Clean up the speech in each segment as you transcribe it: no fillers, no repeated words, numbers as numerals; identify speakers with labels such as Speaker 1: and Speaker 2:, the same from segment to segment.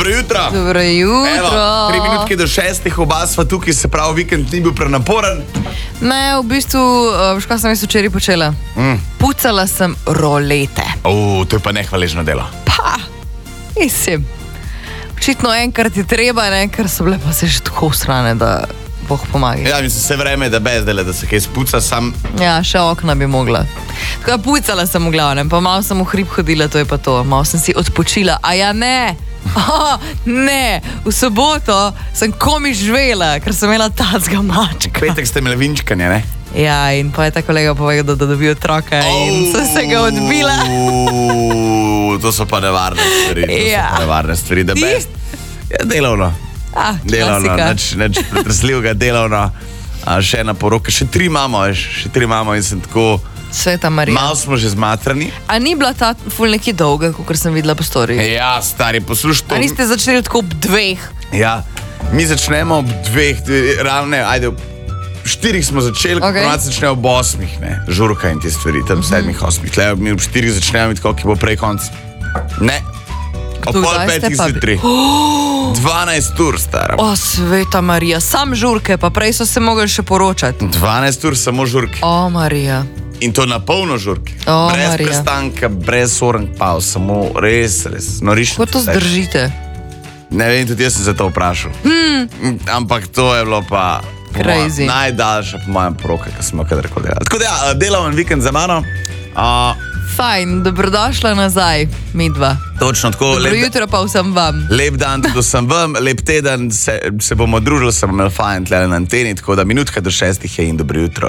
Speaker 1: Dobro jutro.
Speaker 2: Dobro jutro.
Speaker 1: Evo, 3 minutke do 6, oba sva tukaj, se pravi, vikend ni bil prenaporen.
Speaker 2: Ne, v bistvu, veš, kaj sem jaz včeraj počela? Pucala sem rolete.
Speaker 1: To je pa nehvaležno delo.
Speaker 2: Pa, mislim. Očitno enkrat je treba, ne, ker so bile pa se že tako usrane, da Bog pomaga.
Speaker 1: Ja, mislim, vse vreme je, da bezdele, da se kaj spuca, sam...
Speaker 2: Ja, še okna bi mogla. Tako da pucala sem v glavnem, pa malo sem v hrib hodila, to je pa to. Malo sem si odpočila, a ja ne. Ne, v soboto sem komi živela, ker sem imela tacga mačka.
Speaker 1: Petek ste imeli vinčkanje, ne?
Speaker 2: Ja, in pa je ta kolega povedal, da dobi otroka in sem se ga odbila.
Speaker 1: To so pa nevarne stvari.
Speaker 2: Ja.
Speaker 1: To so pa nevarne stvari, da best. Ja, delovno. Delovno, neč pretresljivega delovno. Še ena poroka, še 3 imamo in sem tako...
Speaker 2: Sveta Marija.
Speaker 1: Malo smo že zmatrani.
Speaker 2: A ni bila ta ful neki dolga, kot sem videla po storiju?
Speaker 1: Ja, stari, posluš to.
Speaker 2: A niste začeli tako ob 2?
Speaker 1: Ja, mi začnemo ob 2, ravne, ajde, 4 smo začeli, ponovadi začnejo ob 8, ne, žurka in te stvari, tam 7, 8. Tle, mi ob 4 začnemo, tako, ki bo prej konc. Ne, ob pol 5 zjutraj. 12 ur, stara.
Speaker 2: O, Sveta Marija, sam žurke, pa prej so se mogli še poročati.
Speaker 1: 12 ur samo žurke.
Speaker 2: O, Marija.
Speaker 1: In to na polno žurke.
Speaker 2: O,
Speaker 1: brez
Speaker 2: Marija.
Speaker 1: prestanka, brez orank pauz, samo res. Norišnice.
Speaker 2: Kako to zdržite?
Speaker 1: Ne vem, tudi jaz sem se to vprašal. Ampak to je bilo pa
Speaker 2: crazy.
Speaker 1: Najdaljša po mojem poroka, ki smo kadarkoli delali. Tako da ja, delaven vikend za mano.
Speaker 2: Fajn, dobrodošla nazaj, midva.
Speaker 1: Točno tako.
Speaker 2: Dobro jutro pa vsem vam.
Speaker 1: Lep dan tudi vsem vam, lep teden, se bomo družili, se bomo imeli fajn tle na anteni, tako da minutka do 6 je in dobro jutro.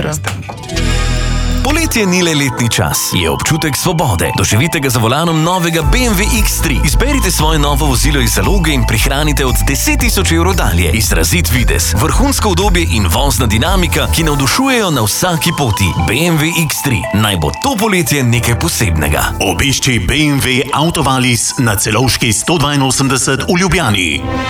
Speaker 3: Poletje ni le letni čas, je občutek svobode. Doživite ga za volanom novega BMW X3. Izberite svoje novo vozilo iz zaloge in prihranite od 10.000 evrov dalje. Izrazit videz, vrhunsko udobje in vozna dinamika, ki navdušujejo na vsaki poti. BMW X3. Naj bo to poletje nekaj posebnega.
Speaker 4: Obišči BMW Autovalis na Celovški 182 v Ljubljani.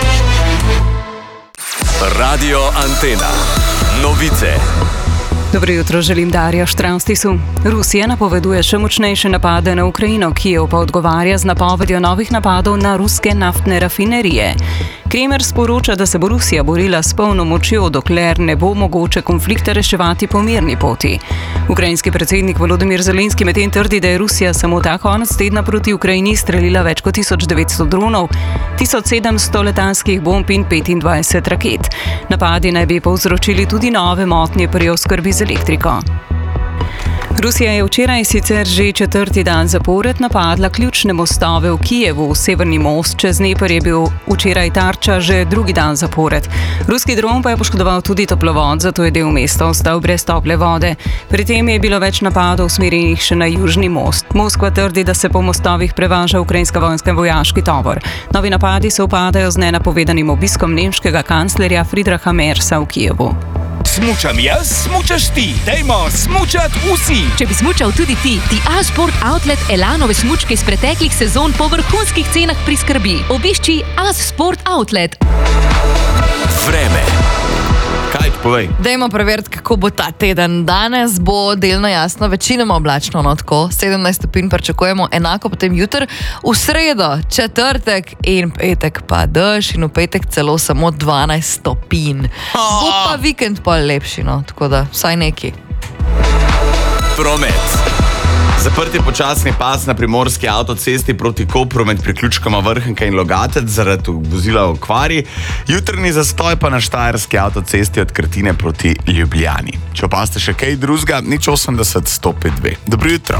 Speaker 3: Radio Antena. Novice.
Speaker 5: Dobro jutro, želim Darja Štravstisu. Rusija napoveduje še močnejše napade na Ukrajino, Kijev pa odgovarja z napovedjo novih napadov na ruske naftne rafinerije. Kremer sporoča, da se bo Rusija borila s polno močjo, dokler ne bo mogoče konflikte reševati po mirni poti. Ukrajinski predsednik Volodymyr Zelenski medtem trdi, da je Rusija samo ta konec tedna proti Ukrajini streljila več kot 1900 dronov, 1700 letalskih bomb in 25 raket. Napadi naj bi povzročili tudi nove motnje pri oskrbi z elektriko. Rusija je včeraj sicer že 4. dan zapored napadla ključne mostove v Kijevu. Severni most čez Dnepr je bil včeraj tarča že 2. dan zapored. Ruski dron pa je poškodoval tudi toplovod, zato je del mesta ostal brez tople vode. Pri tem je bilo več napadov usmerjenih še na južni most. Moskva trdi, da se po mostovih prevaža ukrajinska vojska in vojaški tovor. Novi napadi se upadajo z nenapovedanim obiskom nemškega kanclerja Friedricha Mersa v Kijevu.
Speaker 6: Smučam jaz, smučaš ti. Dajmo smučat vsi.
Speaker 7: Če bi smučal tudi ti A-Sport Outlet Elanove smučke iz preteklih sezon po vrhunskih cenah priskrbi. Obišči A-Sport Outlet.
Speaker 3: Vreme.
Speaker 1: Kaj ti povej?
Speaker 2: Dajmo preveriti, kako bo ta teden. Danes bo delno jasno, večinoma oblačno, no tako. 17 stopinj pričakujemo, enako potem jutr. V sredo, četrtek in petek pa dež in v petek celo samo 12 stopinj. Bo pa vikend pa lepši, no, tako da vsaj neki.
Speaker 3: Promet.
Speaker 1: Zaprt je počasni pas na primorski avtocesti proti Kopru med priključkoma Vrhnika in Logatec zaradi vozila v okvari. Jutrni zastoj pa na štajerski avtocesti od Krtine proti Ljubljani. Če opaste še kaj drugega, 080 152. Dobro jutro.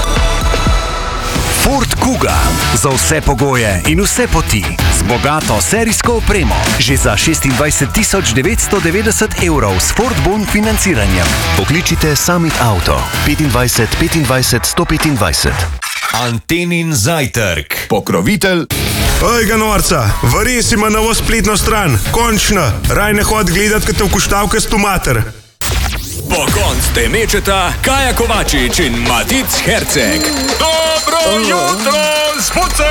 Speaker 8: Ford Kuga. Za vse pogoje in vse poti. Z bogato serijsko opremo. Že za 26.990 evrov s Ford Bon financiranjem. Pokličite Summit Auto 25 25 125.
Speaker 3: Antenin zajtrk.
Speaker 9: Pokrovitelj. Ojga norca, varis ima novo spletno stran. Končno, raj ne hod gledat, kad te vkuštavke s tomater.
Speaker 6: Pogon ste mečeta Kaja Kovačič in Matic Herceg. Dobro jutro, smuce!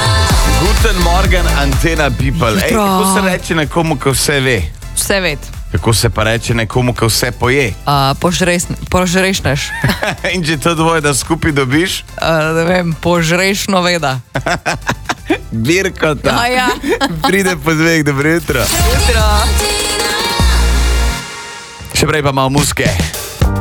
Speaker 1: Guten Morgen, Antena People. Ej, kako se reče nekomu, ko vse ve?
Speaker 2: Vse ved.
Speaker 1: Kako se pa reče nekomu, ki vse poje?
Speaker 2: Požrešneš.
Speaker 1: In če to dvoje, da skupaj dobiš?
Speaker 2: Ne vem, požrešno veda.
Speaker 1: Birkota.
Speaker 2: Ja.
Speaker 1: Pride po dveh, dobro jutro.
Speaker 2: Jutro.
Speaker 1: Še prej pa malo muske.